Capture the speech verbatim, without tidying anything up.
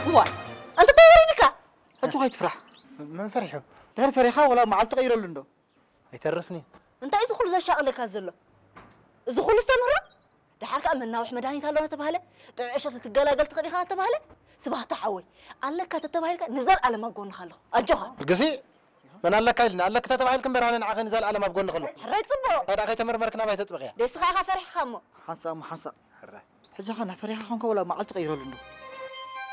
وا أنت تورينك أجو هاي تفرح من فرحه دهر فريخة ولا معلت تغير لندو يترفني أنت إذا كل ذا شغلك هزله إذا كل استمر ده حركة أمنا وحمد هاي تهلونا تبهله تعيش تتجلا قلت خليها تبهله سبها تحوي قال لك تتبهله نزل على ما بقول خلو أجوها قصي من قال لك قال لك تتبهل كم برهان عقل نزل على ما بقول خلو حريت صبو هذا أخي تمر مركنا ما تتبغيها ليس خاها فرح خمو حنسا ما حنسا حجة خنا فريخة خنك ولا معلت تغير لندو